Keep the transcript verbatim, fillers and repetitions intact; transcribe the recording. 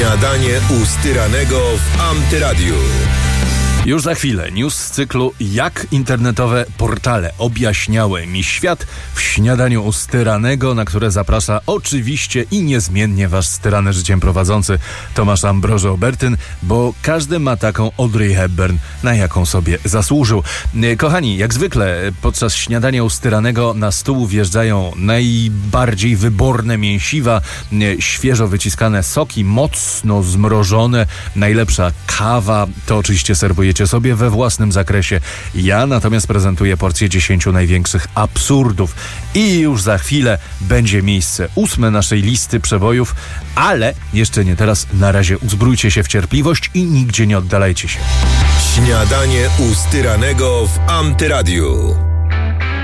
Śniadanie u Styranego w Antyradiu. Już za chwilę news z cyklu Jak internetowe portale objaśniały mi świat w Śniadaniu u Styranego, na które zaprasza oczywiście i niezmiennie wasz styrane życiem prowadzący Tomasz Ambroży-Obertyn, bo każdy ma taką Audrey Hepburn, na jaką sobie zasłużył. Kochani, jak zwykle podczas Śniadania u Styranego na stół wjeżdżają najbardziej wyborne mięsiwa, świeżo wyciskane soki, mocno zmrożone, najlepsza kawa, to oczywiście serwujecie sobie we własnym zakresie. Ja natomiast prezentuję porcję dziesięciu największych absurdów. I już za chwilę będzie miejsce ósme naszej listy przebojów, ale jeszcze nie teraz. Na razie uzbrójcie się w cierpliwość i nigdzie nie oddalajcie się. Śniadanie u Styranego w Antyradiu.